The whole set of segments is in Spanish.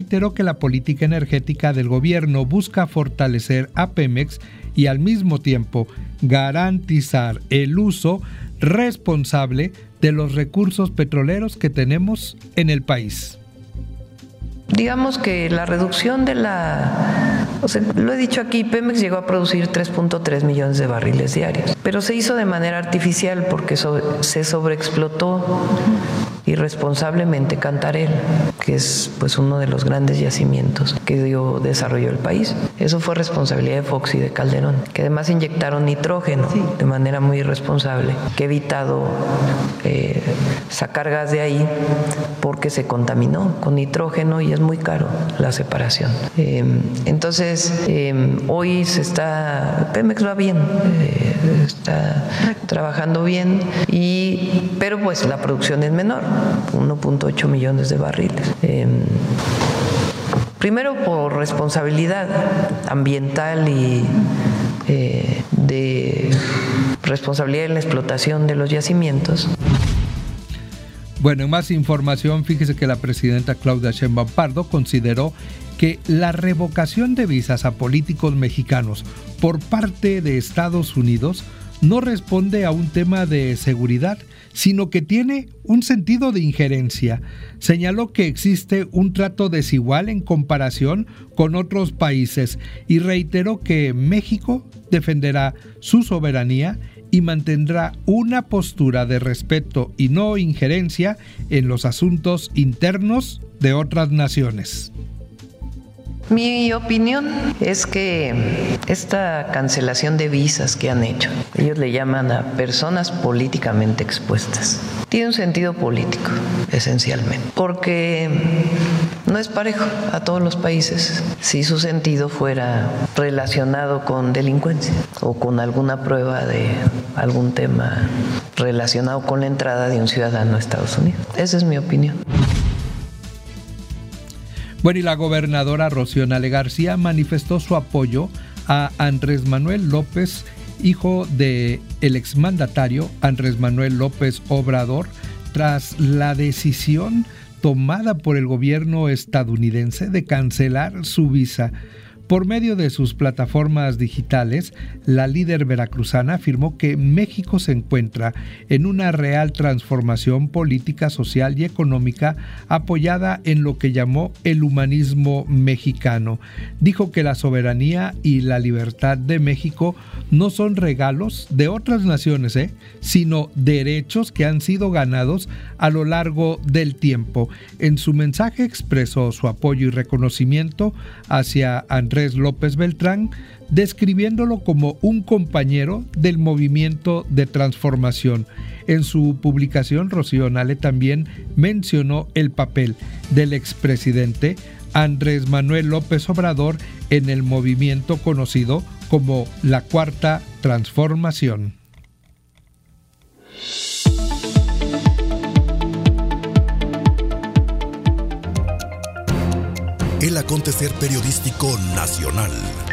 reiteró que la política energética del gobierno busca fortalecer a Pemex y al mismo tiempo garantizar el uso responsable de los recursos petroleros que tenemos en el país. Digamos que la reducción de lo he dicho aquí, Pemex llegó a producir 3.3 millones de barriles diarios, pero se hizo de manera artificial porque se sobreexplotó irresponsablemente Cantarell, que es pues uno de los grandes yacimientos que desarrolló el país. Eso fue responsabilidad de Fox y de Calderón, que además inyectaron nitrógeno de manera muy irresponsable, que he evitado sacar gas de ahí porque se contaminó con nitrógeno y es muy caro la separación. Entonces, hoy Pemex va bien, está trabajando bien, pero pues la producción es menor, 1.8 millones de barriles. Primero por responsabilidad ambiental y de responsabilidad en la explotación de los yacimientos. Bueno, en más información, fíjese que la presidenta Claudia Sheinbaum Pardo consideró que la revocación de visas a políticos mexicanos por parte de Estados Unidos no responde a un tema de seguridad, sino que tiene un sentido de injerencia. Señaló que existe un trato desigual en comparación con otros países y reiteró que México defenderá su soberanía y mantendrá una postura de respeto y no injerencia en los asuntos internos de otras naciones. Mi opinión es que esta cancelación de visas que han hecho, ellos le llaman a personas políticamente expuestas, tiene un sentido político, esencialmente, porque no es parejo a todos los países si su sentido fuera relacionado con delincuencia o con alguna prueba de algún tema relacionado con la entrada de un ciudadano a Estados Unidos. Esa es mi opinión. Bueno, y la gobernadora Rocío Nale García manifestó su apoyo a Andrés Manuel López, hijo del exmandatario Andrés Manuel López Obrador, tras la decisión tomada por el gobierno estadounidense de cancelar su visa. Por medio de sus plataformas digitales, la líder veracruzana afirmó que México se encuentra en una real transformación política, social y económica apoyada en lo que llamó el humanismo mexicano. Dijo que la soberanía y la libertad de México no son regalos de otras naciones, sino derechos que han sido ganados a lo largo del tiempo. En su mensaje expresó su apoyo y reconocimiento hacia Andrés López Beltrán, describiéndolo como un compañero del movimiento de transformación. En su publicación, Rocío Nale también mencionó el papel del expresidente Andrés Manuel López Obrador en el movimiento conocido como la Cuarta Transformación. El acontecer periodístico nacional.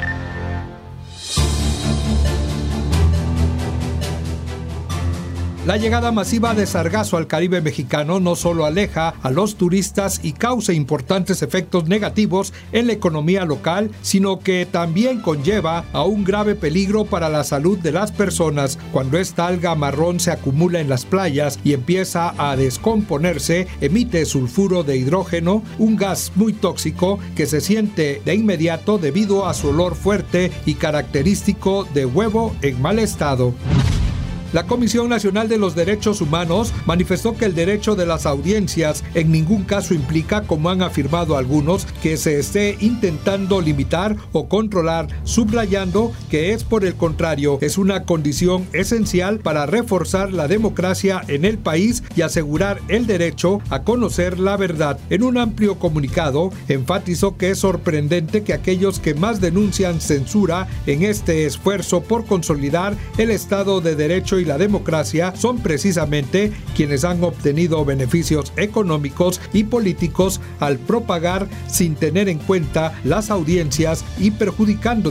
La llegada masiva de sargazo al Caribe mexicano no solo aleja a los turistas y causa importantes efectos negativos en la economía local, sino que también conlleva a un grave peligro para la salud de las personas. Cuando esta alga marrón se acumula en las playas y empieza a descomponerse, emite sulfuro de hidrógeno, un gas muy tóxico que se siente de inmediato debido a su olor fuerte y característico de huevo en mal estado. La Comisión Nacional de los Derechos Humanos manifestó que el derecho de las audiencias en ningún caso implica, como han afirmado algunos, que se esté intentando limitar o controlar, subrayando que es por el contrario, es una condición esencial para reforzar la democracia en el país y asegurar el derecho a conocer la verdad. En un amplio comunicado, enfatizó que es sorprendente que aquellos que más denuncian censura en este esfuerzo por consolidar el Estado de Derecho y la democracia son precisamente quienes han obtenido beneficios económicos y políticos al propagar sin tener en cuenta las audiencias y perjudicándolas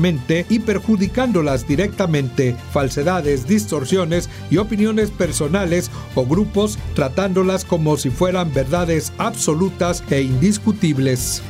directamente, falsedades, distorsiones y opiniones personales o grupos, tratándolas como si fueran verdades absolutas e indiscutibles.